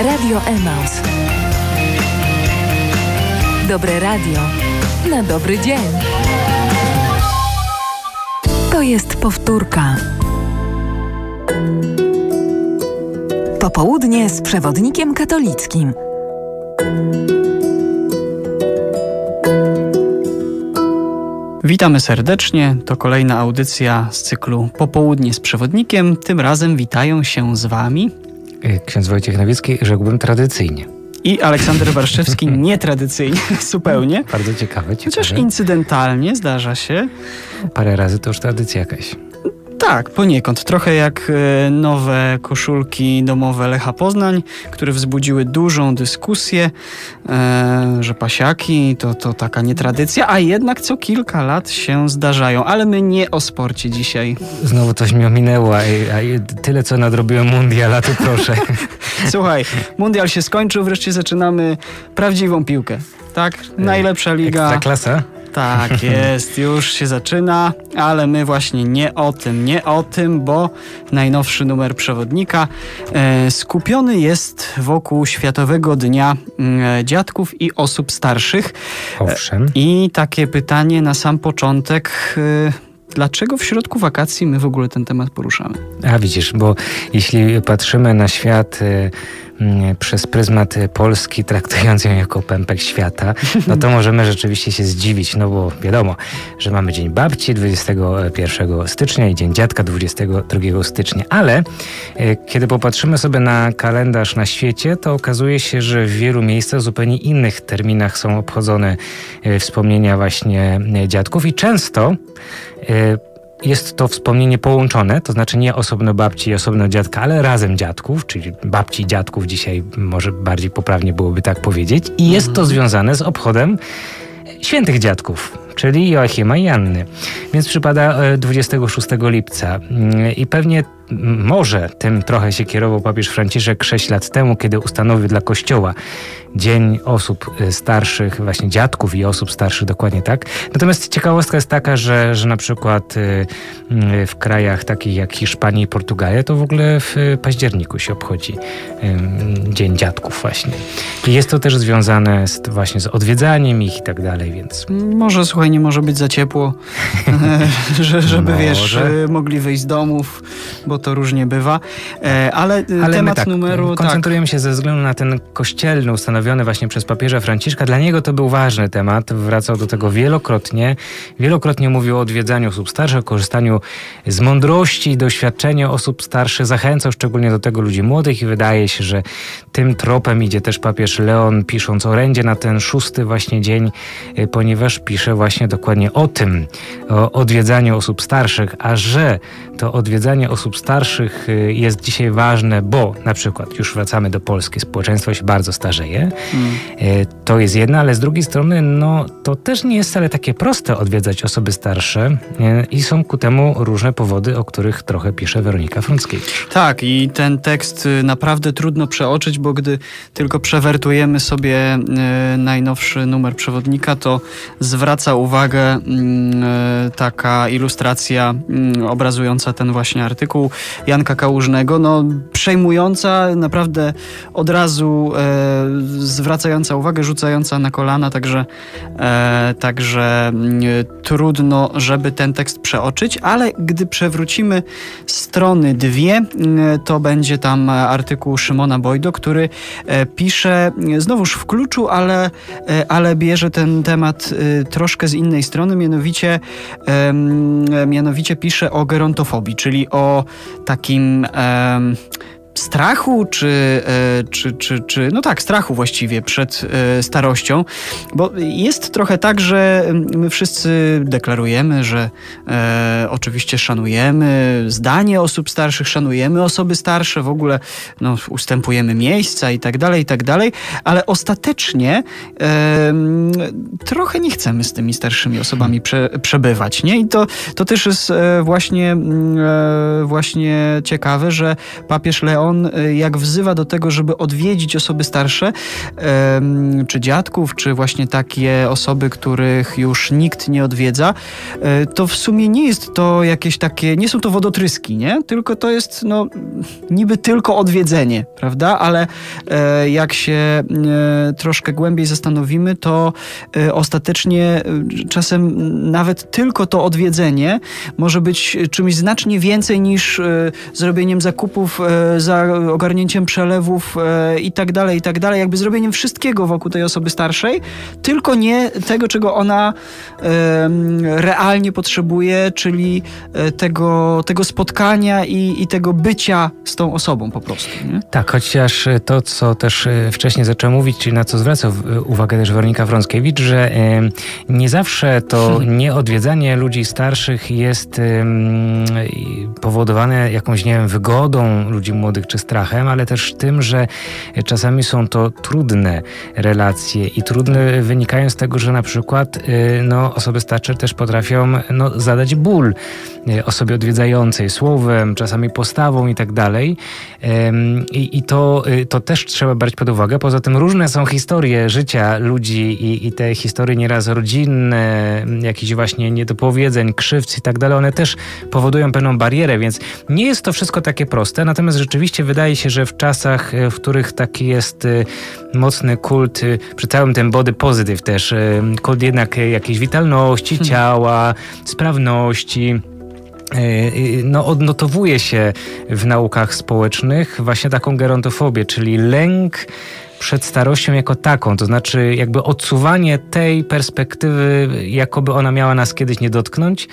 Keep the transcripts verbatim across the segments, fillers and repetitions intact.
Radio Emaus. Dobre radio na dobry dzień. To jest powtórka. Popołudnie z przewodnikiem katolickim. Witamy serdecznie. To kolejna audycja z cyklu Popołudnie z przewodnikiem. Tym razem witają się z Wami ksiądz Wojciech Nowicki, rzekłbym tradycyjnie. I Aleksander Warszczewski nietradycyjnie, zupełnie. Bardzo ciekawe, ciekawe. Chociaż incydentalnie zdarza się. Parę razy to już tradycja jakaś. Tak, poniekąd. Trochę jak nowe koszulki domowe Lecha Poznań, które wzbudziły dużą dyskusję, e, że pasiaki to, to taka nietradycja, a jednak co kilka lat się zdarzają. Ale my nie o sporcie dzisiaj. Znowu coś mi ominęło, a, a tyle co nadrobiłem mundiala, to proszę. Słuchaj, mundial się skończył, wreszcie zaczynamy prawdziwą piłkę. Tak? Najlepsza liga. Ekstraklasa? Tak jest, już się zaczyna, ale my właśnie nie o tym, nie o tym, bo najnowszy numer przewodnika e, skupiony jest wokół Światowego Dnia e, Dziadków i Osób Starszych. Owszem. E, I takie pytanie na sam początek. E, Dlaczego w środku wakacji my w ogóle ten temat poruszamy? A widzisz, bo jeśli patrzymy na świat y, y, przez pryzmat Polski, traktując ją jako pępek świata, no to możemy rzeczywiście się zdziwić, no bo wiadomo, że mamy Dzień Babci dwudziestego pierwszego stycznia i Dzień Dziadka dwudziestego drugiego stycznia, ale y, kiedy popatrzymy sobie na kalendarz na świecie, to okazuje się, że w wielu miejscach w zupełnie innych terminach są obchodzone y, wspomnienia właśnie y, dziadków i często jest to wspomnienie połączone, to znaczy nie osobno babci i osobno dziadka, ale razem dziadków, czyli babci i dziadków dzisiaj może bardziej poprawnie byłoby tak powiedzieć. I jest to związane z obchodem świętych dziadków, czyli Joachima i Anny. Więc przypada dwudziestego szóstego lipca. I pewnie może tym trochę się kierował papież Franciszek sześć lat temu, kiedy ustanowił dla Kościoła Dzień Osób Starszych, właśnie dziadków i osób starszych, dokładnie tak. Natomiast ciekawostka jest taka, że, że na przykład w krajach takich jak Hiszpania i Portugalia to w ogóle w październiku się obchodzi Dzień Dziadków właśnie. I jest to też związane z, właśnie z odwiedzaniem ich i tak dalej, więc... Może, słuchaj, nie może być za ciepło, że, żeby, może. wiesz, mogli wyjść z domów, bo to różnie bywa. Ale, Ale temat tak, numeru... koncentrujemy tak. się ze względu na ten kościelny ustanowiony właśnie przez papieża Franciszka. Dla niego to był ważny temat. Wracał do tego wielokrotnie. Wielokrotnie mówił o odwiedzaniu osób starszych, o korzystaniu z mądrości i doświadczenia osób starszych. Zachęcał szczególnie do tego ludzi młodych i wydaje się, że tym tropem idzie też papież Leon, pisząc orędzie na ten szósty właśnie dzień, ponieważ pisze właśnie dokładnie o tym, o odwiedzaniu osób starszych, a że to odwiedzanie osób starszych jest dzisiaj ważne, bo na przykład, już wracamy do Polski, społeczeństwo się bardzo starzeje. Hmm. To jest jedna, ale z drugiej strony no, to też nie jest wcale takie proste odwiedzać osoby starsze i są ku temu różne powody, o których trochę pisze Weronika Frąckiewicz. Tak, i ten tekst naprawdę trudno przeoczyć, bo gdy tylko przewertujemy sobie y, najnowszy numer przewodnika, to zwraca uwagę y, taka ilustracja y, obrazująca ten właśnie artykuł Janka Kałużnego, no przejmująca, naprawdę od razu y, zwracająca uwagę, rzucająca na kolana, także, e, także e, trudno, żeby ten tekst przeoczyć, ale gdy przewrócimy strony dwie, e, to będzie tam artykuł Szymona Bojdo, który e, pisze znowuż w kluczu, ale, e, ale bierze ten temat e, troszkę z innej strony, mianowicie, e, mianowicie pisze o gerontofobii, czyli o takim e, strachu, czy, czy, czy, czy, no tak, strachu właściwie przed starością, bo jest trochę tak, że my wszyscy deklarujemy, że e, oczywiście szanujemy zdanie osób starszych, szanujemy osoby starsze, w ogóle no, ustępujemy miejsca i tak dalej, i tak dalej, ale ostatecznie e, trochę nie chcemy z tymi starszymi osobami prze, przebywać, nie? I to, to też jest e, właśnie, e, właśnie ciekawe, że papież Leon on jak wzywa do tego, żeby odwiedzić osoby starsze, czy dziadków, czy właśnie takie osoby, których już nikt nie odwiedza, to w sumie nie jest to jakieś takie, nie są to wodotryski, nie? Tylko to jest no niby tylko odwiedzenie, prawda? Ale jak się troszkę głębiej zastanowimy, to ostatecznie czasem nawet tylko to odwiedzenie może być czymś znacznie więcej niż zrobieniem zakupów, za ogarnięciem przelewów i tak dalej, i tak dalej. Jakby zrobieniem wszystkiego wokół tej osoby starszej, tylko nie tego, czego ona realnie potrzebuje, czyli tego, tego spotkania i, i tego bycia z tą osobą po prostu. Nie? Tak, chociaż to, co też wcześniej zaczęłam mówić, czyli na co zwraca uwagę też Weronika Frąckiewicz, że nie zawsze to nieodwiedzanie ludzi starszych jest powodowane jakąś, nie wiem, wygodą ludzi młodych czy strachem, ale też tym, że czasami są to trudne relacje i trudne wynikają z tego, że na przykład no, osoby starsze też potrafią no, zadać ból osobie odwiedzającej słowem, czasami postawą i tak dalej. I, i to, to też trzeba brać pod uwagę. Poza tym różne są historie życia ludzi i, i te historie nieraz rodzinne, jakichś właśnie niedopowiedzeń, krzywd i tak dalej, one też powodują pewną barierę, więc nie jest to wszystko takie proste, natomiast rzeczywiście wydaje się, że w czasach, w których taki jest mocny kult, przy całym tym body positive też, kult jednak jakiejś witalności ciała, sprawności, no, odnotowuje się w naukach społecznych właśnie taką gerontofobię, czyli lęk przed starością jako taką, to znaczy jakby odsuwanie tej perspektywy, jakoby ona miała nas kiedyś nie dotknąć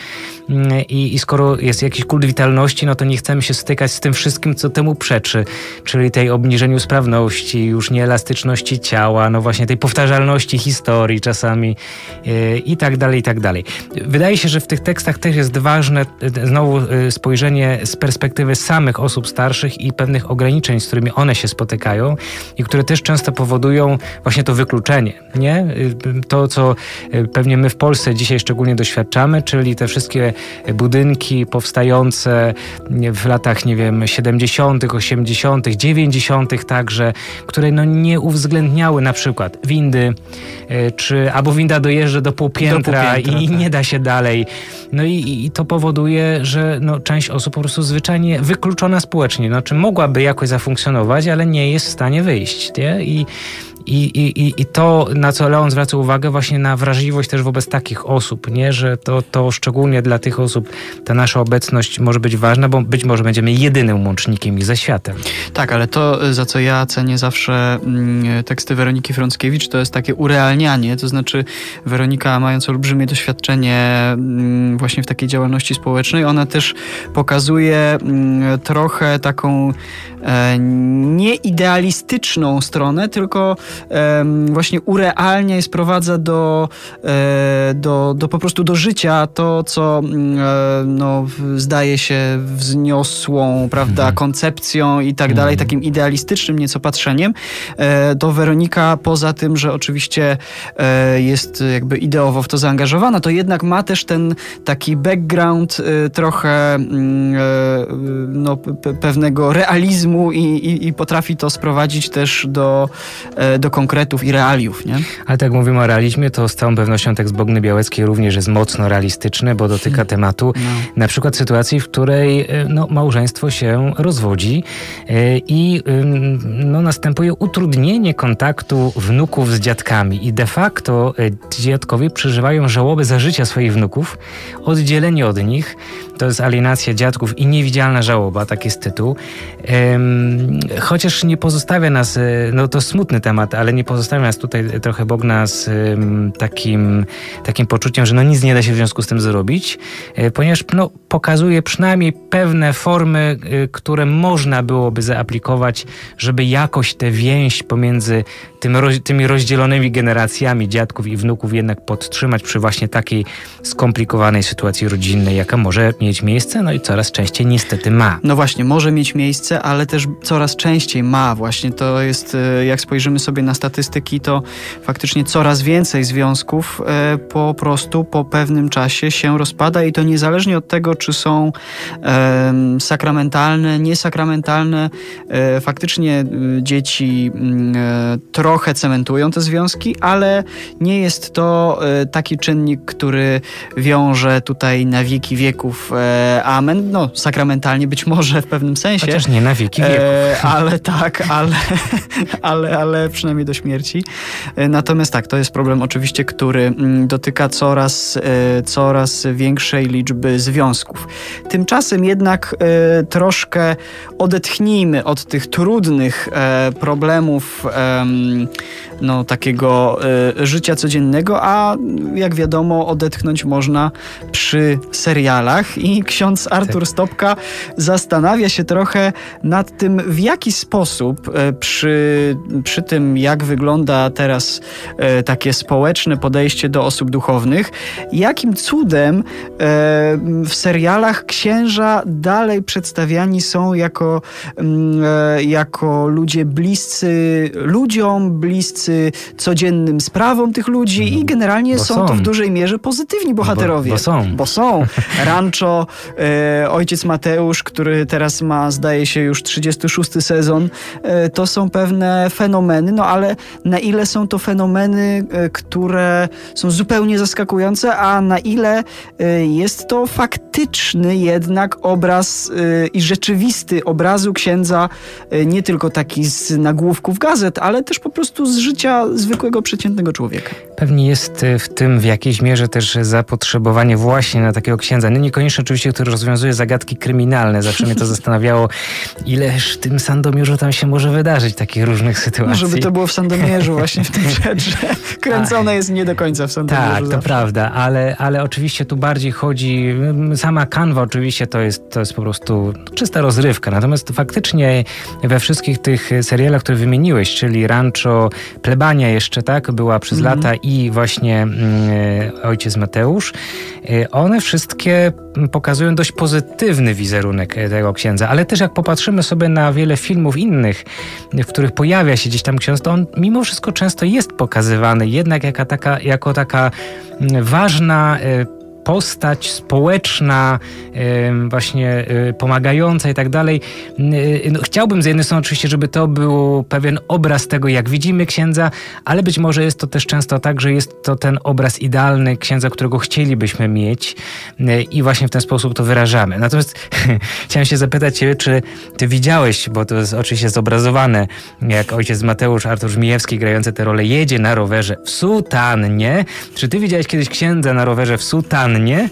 i, i skoro jest jakiś kult witalności, no to nie chcemy się stykać z tym wszystkim, co temu przeczy, czyli tej obniżeniu sprawności, już nieelastyczności ciała, no właśnie tej powtarzalności historii czasami yy, i tak dalej, i tak dalej. Wydaje się, że w tych tekstach też jest ważne znowu spojrzenie z perspektywy samych osób starszych i pewnych ograniczeń, z którymi one się spotykają i które też często często powodują właśnie to wykluczenie, nie? To, co pewnie my w Polsce dzisiaj szczególnie doświadczamy, czyli te wszystkie budynki powstające w latach, nie wiem, siedemdziesiątych, osiemdziesiątych, dziewięćdziesiątych także, które no nie uwzględniały na przykład windy, czy albo winda dojeżdża do półpiętra, do półpiętra i tak. nie da się dalej. No i, i to powoduje, że no, część osób po prostu zwyczajnie wykluczona społecznie, no, czy mogłaby jakoś zafunkcjonować, ale nie jest w stanie wyjść, nie? I, i, i, i to, na co Leon zwraca uwagę, właśnie na wrażliwość też wobec takich osób, nie? Że to, to szczególnie dla tych osób ta nasza obecność może być ważna, bo być może będziemy jedynym łącznikiem ich ze światem. Tak, ale to, za co ja cenię zawsze mm, teksty Weroniki Frąckiewicz, to jest takie urealnianie, to znaczy Weronika, mając olbrzymie doświadczenie mm, właśnie w takiej działalności społecznej, ona też pokazuje mm, trochę taką e, nieidealistyczną stronę, tylko e, właśnie urealnia i sprowadza do, e, do, do po prostu do życia to, co e, no, zdaje się wzniosłą, prawda, mhm. koncepcją i tak dalej, takim idealistycznym nieco patrzeniem. E, to Weronika, poza tym, że oczywiście e, jest jakby ideowo w to zaangażowana, to jednak ma też ten taki background e, trochę e, no, pe- pewnego realizmu i, i, i potrafi to sprowadzić też do, e, do konkretów i realiów, nie? Ale tak mówimy o realizmie, to z całą pewnością tekst Bogny Białeckiej również jest mocno realistyczny, bo dotyka hmm. tematu no. na przykład sytuacji, w której no, małżeństwo się rozwodzi i no, następuje utrudnienie kontaktu wnuków z dziadkami i de facto dziadkowie przeżywają żałobę za życia swoich wnuków, oddzieleni od nich. To jest alienacja dziadków i niewidzialna żałoba, tak jest tytuł. Chociaż nie pozostawia nas, no to smutny temat, ale nie pozostawia nas tutaj trochę Bogna z takim, takim poczuciem, że no nic nie da się w związku z tym zrobić, ponieważ no, pokazuje przynajmniej pewne formy, które można byłoby zaaplikować, żeby jakoś tę więź pomiędzy tym, tymi rozdzielonymi generacjami dziadków i wnuków jednak podtrzymać przy właśnie takiej skomplikowanej sytuacji rodzinnej, jaka może mieć miejsce, no i coraz częściej niestety ma. No właśnie, może mieć miejsce, ale też coraz częściej ma A, właśnie to jest, jak spojrzymy sobie na statystyki, to faktycznie coraz więcej związków po prostu po pewnym czasie się rozpada i to niezależnie od tego, czy są e, sakramentalne, niesakramentalne. E, faktycznie dzieci e, trochę cementują te związki, ale nie jest to e, taki czynnik, który wiąże tutaj na wieki wieków e, amen. No, sakramentalnie być może w pewnym sensie. Chociaż nie na wieki wieków. E, ale tak, ale, ale, ale przynajmniej do śmierci. E, natomiast tak, to jest problem oczywiście, który m, dotyka coraz, e, coraz większej liczby związków. Tymczasem jednak e, troszkę odetchnijmy od tych trudnych e, problemów e, no, takiego e, życia codziennego, a jak wiadomo odetchnąć można przy serialach i ksiądz Artur Stopka zastanawia się trochę nad tym, w jaki sposób e, przy, przy tym, jak wygląda teraz e, takie społeczne podejście do osób duchownych, jakim cudem e, w serialach księża dalej przedstawiani są jako, e, jako ludzie bliscy ludziom, bliscy codziennym sprawom tych ludzi no, i generalnie są, są to w dużej mierze pozytywni bohaterowie. Bo, bo są. Bo są. Rancho, e, ojciec Mateusz, który teraz ma, zdaje się, już trzydziesty szósty sezon, e, to są pewne fenomeny, no ale na ile są to fenomeny, e, które są zupełnie zaskakujące, a na ile e, jest to faktyczny jednak obraz e, i rzeczywisty obrazu księdza, e, nie tylko taki z nagłówków gazet, ale też po prostu z życia zwykłego, przeciętnego człowieka. Pewnie jest w tym w jakiejś mierze też zapotrzebowanie właśnie na takiego księdza. No niekoniecznie oczywiście, który rozwiązuje zagadki kryminalne. Zawsze mnie to zastanawiało, ileż w tym Sandomierzu tam się może wydarzyć takich różnych sytuacji. No, żeby to było w Sandomierzu właśnie w tym rzecz, że kręcone jest nie do końca w Sandomierzu. Tak, to zawsze. prawda, ale, ale oczywiście tu bardziej chodzi, sama kanwa oczywiście to jest, to jest po prostu czysta rozrywka. Natomiast faktycznie we wszystkich tych serialach, które wymieniłeś, czyli Rancho, Plebania jeszcze, tak, była przez mm. lata i właśnie y, Ojciec Mateusz, y, one wszystkie pokazują dość pozytywny wizerunek tego księdza, ale też jak popatrzymy sobie na wiele filmów innych, w których pojawia się gdzieś tam ksiądz, to on mimo wszystko często jest pokazywany jednak jako taka, jako taka ważna y, postać społeczna, właśnie pomagająca i tak dalej. No, chciałbym z jednej strony oczywiście, żeby to był pewien obraz tego, jak widzimy księdza, ale być może jest to też często tak, że jest to ten obraz idealny księdza, którego chcielibyśmy mieć i właśnie w ten sposób to wyrażamy. Natomiast chciałem się zapytać ciebie, czy ty widziałeś, bo to jest oczywiście zobrazowane, jak ojciec Mateusz, Artur Żmijewski grający tę rolę jedzie na rowerze w sutannie. Czy ty widziałeś kiedyś księdza na rowerze w sutannie? Nie?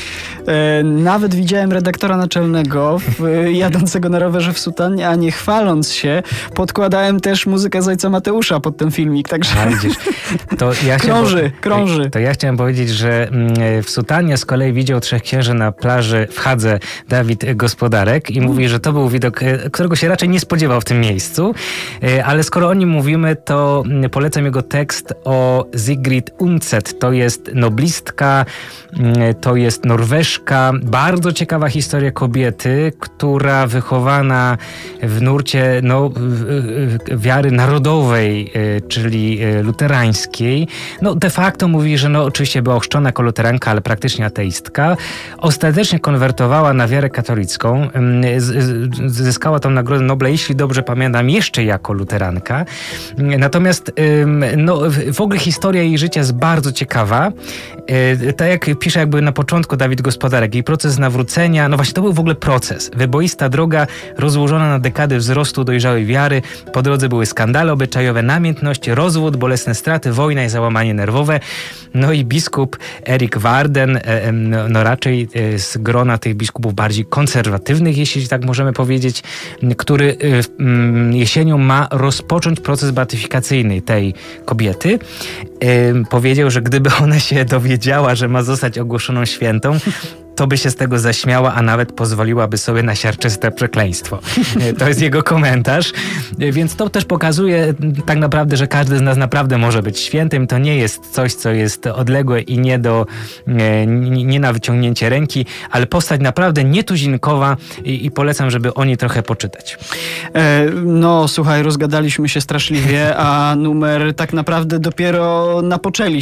E, nawet widziałem redaktora naczelnego w, jadącego na rowerze w sutannie, a nie chwaląc się, podkładałem też muzykę z Ojca Mateusza pod ten filmik, także a, widzisz, to ja krąży, po... krąży. To ja chciałem powiedzieć, że w sutannie z kolei widział trzech księży na plaży w Hadze Dawid Gospodarek i mówi, że to był widok, którego się raczej nie spodziewał w tym miejscu, ale skoro o nim mówimy, to polecam jego tekst o Sigrid Undset. To jest noblistka, to jest Norweżka, bardzo ciekawa historia kobiety, która wychowana w nurcie no, wiary narodowej, czyli luterańskiej, no de facto mówi, że no oczywiście była ochrzczona jako luteranka, ale praktycznie ateistka. Ostatecznie konwertowała na wiarę katolicką, zyskała tam Nagrodę Nobla, jeśli dobrze pamiętam, jeszcze jako luteranka. Natomiast no, w ogóle historia jej życia jest bardzo ciekawa. Tak jak pisze jakby na początku Dawid Gospodarek, jej proces nawrócenia, no właśnie to był w ogóle proces. Wyboista droga rozłożona na dekady wzrostu dojrzałej wiary. Po drodze były skandale obyczajowe, namiętność, rozwód, bolesne straty, wojna i załamanie nerwowe. No i biskup Erik Warden, no, no raczej z grona tych biskupów bardziej konserwatywnych, jeśli tak możemy powiedzieć, który jesienią ma rozpocząć proces beatyfikacyjny tej kobiety. Powiedział, że gdyby ona się dowiedziała, że ma zostać ogłoszoną świętą, to by się z tego zaśmiała, a nawet pozwoliłaby sobie na siarczyste przekleństwo. To jest jego komentarz. Więc to też pokazuje tak naprawdę, że każdy z nas naprawdę może być świętym. To nie jest coś, co jest odległe i nie do, nie, nie na wyciągnięcie ręki, ale postać naprawdę nietuzinkowa i, i polecam, żeby o niej trochę poczytać. E, no słuchaj, rozgadaliśmy się straszliwie, a numer tak naprawdę dopiero napoczęliśmy.